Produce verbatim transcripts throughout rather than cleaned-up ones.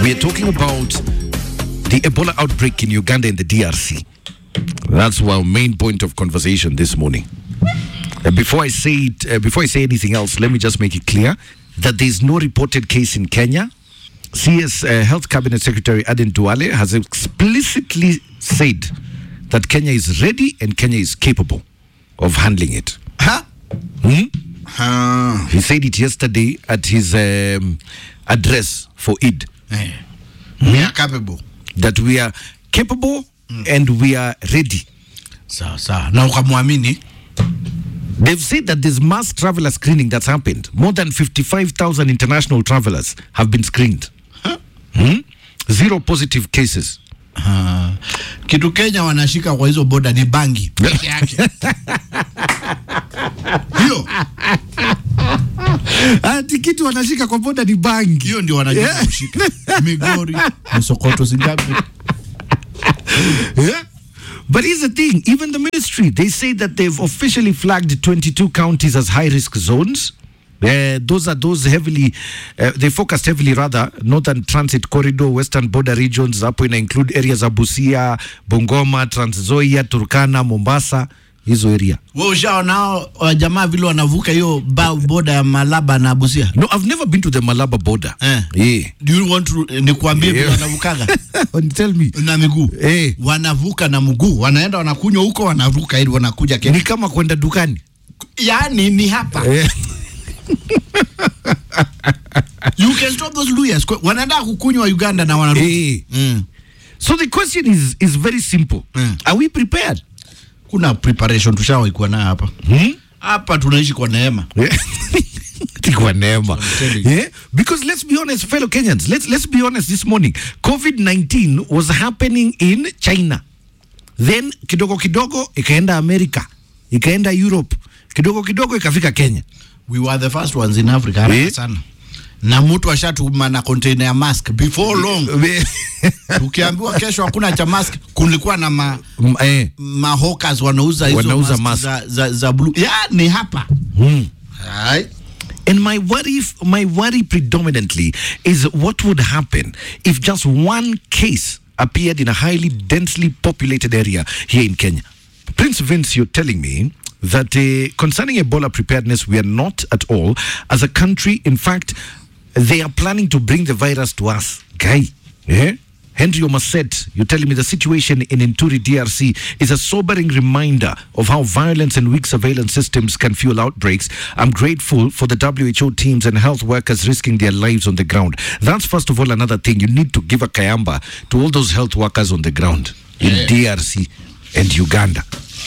We are talking about the Ebola outbreak in Uganda and the D R C. That's our main point of conversation this morning. Uh, before I say it, uh, before I say anything else, let me just make it clear that there is no reported case in Kenya. C S uh, Health Cabinet Secretary Aden Duale has explicitly said that Kenya is ready and Kenya is capable of handling it. Huh? Hmm? Huh. He said it yesterday at his um, address for Eid. Hey. Hmm? We are capable. That we are capable mm. and we are ready. Sawa sawa. Na ukamwamini? They've said that there's mass traveler screening that's happened. More than fifty-five thousand international travelers have been screened. Huh? Hmm? Zero positive cases. Uh, kitu Kenya wanashika kwa hizo boda ni bangi peke yake. Hiyo. Ati kitu wanashika kwa boda ni bangi. Hiyo ndio wanajua kushika. Migori, Msokoto, Zimbabwe. Yeah. But here's the thing, even the ministry, they say that they've officially flagged twenty-two counties as high-risk zones. Uh, those are those heavily, uh, they focused heavily rather, Northern Transit Corridor, Western Border regions, hapo ina include areas of Busia, Bungoma, Trans Nzoia, Turkana, Mombasa, hizo area. Wewe ushaona jamaa vile wanavuka hiyo border ya Malaba na Busia? No, I've never been to the Malaba border. Eh. Yeah. Do you want to nikuambie vile wanavukaga? Tell me. Na miguu. Eh. Wanavuka na mguu, wanaenda wanakunywa huko, wanaruka ili wanakuja Kenya. Ni kama kwenda dukani. Yaani ni hapa. Eh. You can stop those lawyers. Wanaenda kukunywa Uganda na wanaruka. Eh. Mm. So the question is is very simple. Mm. Are we prepared? Kuna preparation tushawahi kuwa nayo hapa. Hmm? Hapa tunaishi kwa neema. Kwa neema. Yeah? Because let's be honest, fellow Kenyans, let's let's be honest this morning. COVID nineteen was happening in China. Then kidogo kidogo ikaenda America, ikaenda Europe. Kidogo kidogo ikafika Kenya. We were the first ones in Africa. Yeah. Sana. Na mtu ashatuma na container ya mask before long. Ukiambiwa kesho hakuna cha mask, kulikuwa na ma eh. ma hawkers wanauza hizo wanauza mask za, za, za blue. Yeah, ni hapa. Hmm. Right. And my worry, my worry predominantly is what would happen if just one case appeared in a highly densely populated area here in Kenya. Prince Vince, you're telling me that uh, concerning Ebola preparedness, we are not at all. As a country, in fact, they are planning to bring the virus to us. Guy, eh? Henry Omaset, you're telling me the situation in Ituri, D R C is a sobering reminder of how violence and weak surveillance systems can fuel outbreaks. I'm grateful for the W H O teams and health workers risking their lives on the ground. That's first of all another thing. You need to give a kayamba to all those health workers on the ground in yeah. D R C and Uganda.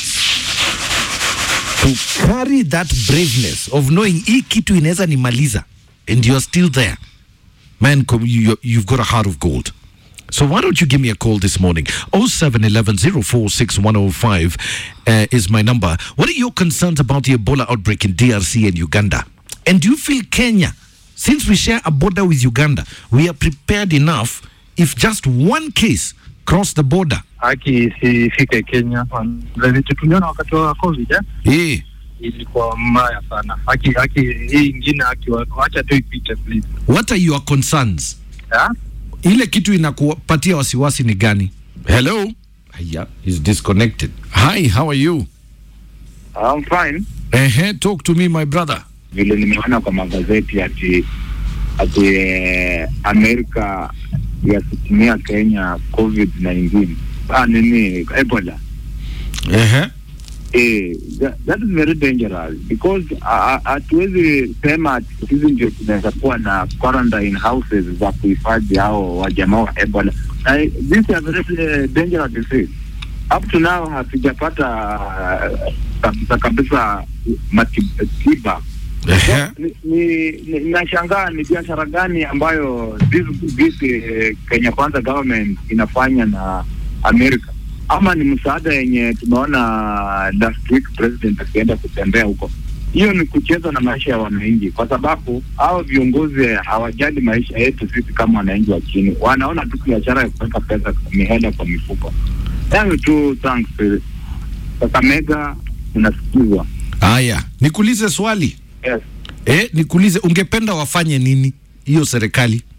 To carry that braveness of knowing hii kitu inaweza nimaliza and you're still there. Man, you, you've got a heart of gold. So why don't you give me a call this morning? oh seven one one, oh four six one oh five uh, is my number. What are your concerns about the Ebola outbreak in D R C and Uganda? And do you feel Kenya, since we share a border with Uganda, we are prepared enough if just one case crossed the border? Haki isifike Kenya. Ndio tuliona wakati wa COVID eh? Eh. Ilikuwa mbaya sana. Haki haki hii ingine haki acha tu ipite please. What are your concerns? Yeah? Ile kitu inakupatia wasiwasi ni gani? Hello? Yeah, he's disconnected. Hi, how are you? I'm fine. Eh, talk to me my brother. Vile nimeona kwa magazeti ati ati eh, Amerika yasitimia Kenya COVID nineteen. Ah, nini Ebola. Eh. Eh, that, that is very dangerous because hatuwezi sema hizi ndio tunaweza kuwa na quarantine houses za kuhifadhi hao wajamaa wa Ebola. Uh, this is a very uh, dangerous disease. Up to now hatujapata kabisa uh, kabisa matibabu. Uh-huh. Ni, ni, ni nashangaa ni biashara gani ambayo this, this uh, Kenya Kwanza government inafanya na America. Ama ni msaada yenye tumeona last week president akienda kutembea huko. Hiyo ni kucheza na maisha ya wananchi kwa sababu hao viongozi hawajali maisha yetu sisi kama wananchi wa chini. Wanaona tu biashara ya kuweka pesa mihela kwa mifuko. Yangu tu thanks. Sasa mega unasikizwa. Haya, nikuulize swali. Yes. Eh, nikuulize ungependa wafanye nini hiyo serikali?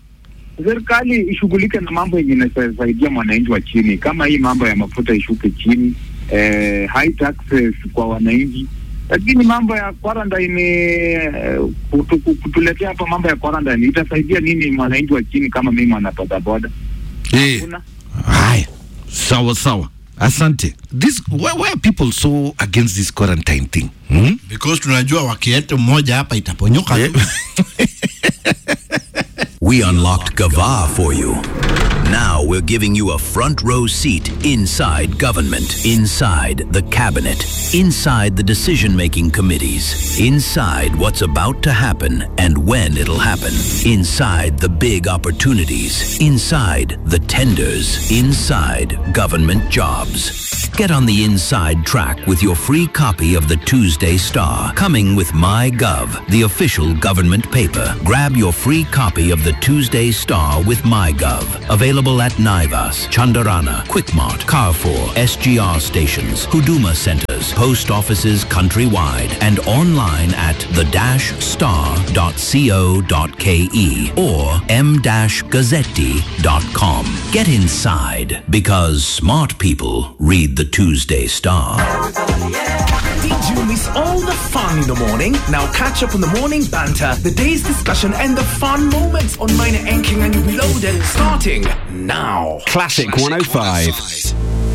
serikali ishughulike na mambo yenye inasaidia mwananchi wa chini, kama hii mambo ya mafuta ishuke chini, eh, high taxes kwa wananchi. Lakini mambo ya quarantine, eh, kutu, kutuletea hapa mambo ya quarantine itasaidia nini mwananchi wa chini kama mimi mwanapata boda? Eh. Haya. Sawa sawa. Asante. This why, why are people so against this quarantine thing? Hmm? Because tunajua wakiete mmoja hapa itaponyoka. Yeah. We unlocked Gava for you. Now we're giving you a front row seat inside government, inside the cabinet, inside the decision-making committees, inside what's about to happen and when it'll happen, inside the big opportunities, inside the tenders, inside government jobs. Get on the inside track with your free copy of the Tuesday Star, coming with MyGov, the official government paper. Grab your free copy of the Tuesday Star with MyGov. Available at Naivas, Chandarana, Quickmart, Carrefour, S G R stations, Huduma centers, post offices countrywide, and online at the dash star dot co dot ke or m dash gazzetti dot com. Get inside, because smart people read the Tuesday Star. Did you miss all the fun in the morning? Now catch up on the morning banter, the day's discussion, and the fun moments on Minor Enking and Reloaded, starting now. Classic one oh five.